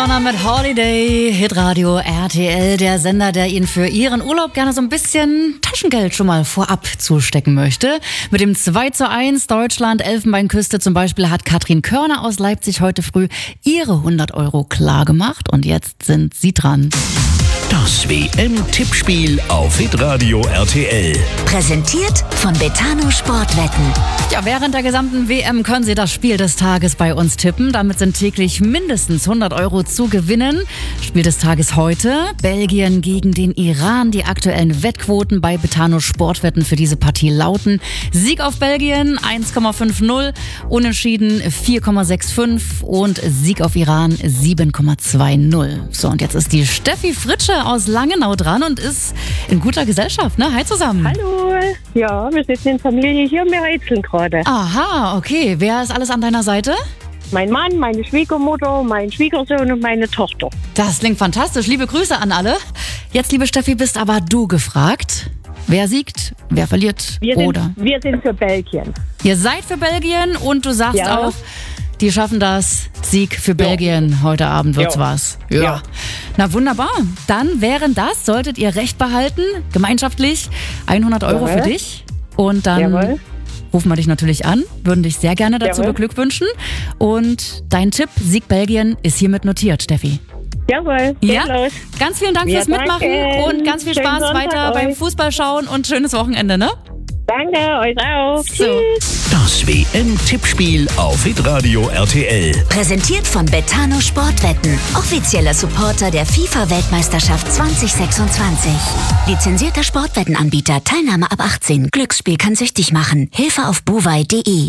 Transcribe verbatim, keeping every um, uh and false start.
Madonna mit Holiday, Hitradio R T L, der Sender, der Ihnen für Ihren Urlaub gerne so ein bisschen Taschengeld schon mal vorab zustecken möchte. Mit dem zwei zu eins Deutschland Elfenbeinküste zum Beispiel hat Katrin Körner aus Leipzig heute früh ihre hundert Euro klar gemacht und jetzt sind Sie dran. Das W M-Tippspiel auf Hitradio R T L. Präsentiert von Betano Sportwetten. Ja, während der gesamten W M können Sie das Spiel des Tages bei uns tippen. Damit sind täglich mindestens hundert Euro zu gewinnen. Spiel des Tages heute: Belgien gegen den Iran. Die aktuellen Wettquoten bei Betano Sportwetten für diese Partie lauten: Sieg auf Belgien eins Komma fünfzig, Unentschieden vier Komma fünfundsechzig und Sieg auf Iran sieben Komma zwanzig. So, und jetzt ist die Steffi Fritsche aus Langenau dran und ist in guter Gesellschaft, ne? Hi zusammen. Hallo. Ja, wir sitzen in Familie hier, wir rätseln gerade. Aha, okay. Wer ist alles an deiner Seite? Mein Mann, meine Schwiegermutter, mein Schwiegersohn und meine Tochter. Das klingt fantastisch. Liebe Grüße an alle. Jetzt, liebe Steffi, bist aber du gefragt. Wer siegt, wer verliert, Wir sind, oder? wir sind für Belgien. Ihr seid für Belgien und du sagst Ja. auch, die schaffen das. Sieg für Belgien. Heute Abend wird's Ja. was. Ja. Na wunderbar. Dann wären das, solltet ihr recht behalten, gemeinschaftlich hundert Euro Jawohl. für dich. Und dann Jawohl. rufen wir dich natürlich an, würden dich sehr gerne dazu Jawohl. beglückwünschen. Und dein Tipp, Sieg Belgien, ist hiermit notiert, Steffi. Jawohl, geht Ja, los. ganz vielen Dank Ja, fürs Mitmachen danke. und ganz viel Schönen Spaß Sonntag weiter euch. beim Fußballschauen und schönes Wochenende, ne? Danke, euch auch. So. Tschüss. Das W M-Tippspiel auf Hitradio R T L. Präsentiert von Betano Sportwetten. Offizieller Supporter der FIFA-Weltmeisterschaft zwanzig sechsundzwanzig. Lizenzierter Sportwettenanbieter. Teilnahme ab achtzehn. Glücksspiel kann süchtig machen. Hilfe auf buwei punkt de.